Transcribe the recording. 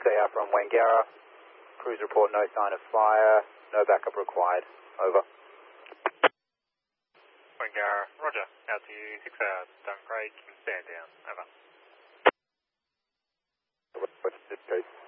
6AR from Wangara. Cruise report, no sign of fire, no backup required. Over. Wangara, roger. Out to you, 6 hours. Done, Craig. Stand down. Over. What's this case?